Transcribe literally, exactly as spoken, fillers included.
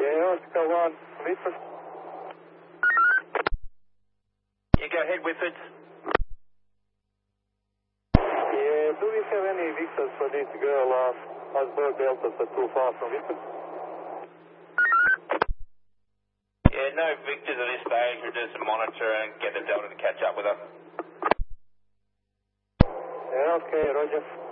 Yeah, Oscar one, Whitford. You go ahead, Whitford. Yeah, do we have any Victors for this girl of Osborne Delta but too far from Whitford? Yeah, no Victors at this stage. We'll do some monitor and get the Delta to catch up with her. Yeah, okay, Roger.